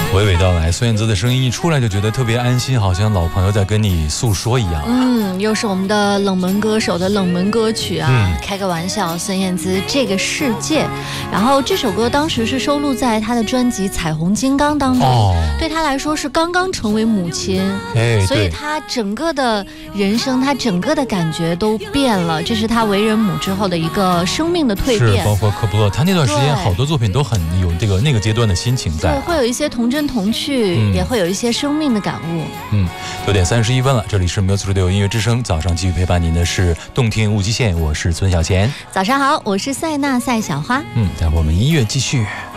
娓娓道来，孙燕姿的声音一出来就觉得特别安心，好像老朋友在跟你诉说一样。 又是我们的冷门歌手的冷门歌曲啊。开个玩笑，孙燕姿《这个世界》，然后这首歌当时是收录在她的专辑《彩虹金刚》当中。对她来说是刚刚成为母亲，所以她整个的人生，她整个的感觉都变了。这是她为人母之后的一个生命的蜕变。 是，包括科布勒，她那段时间好多作品都很有那个阶段的心情在。 对，会有一些童真童趣，也会有一些生命的感悟。 9点31分了，这里是 Music Radio 音乐之声，早上继续陪伴您的是动听无极限，我是孙小贤。 早上好，我是塞纳赛小花。 待会儿我们音乐继续。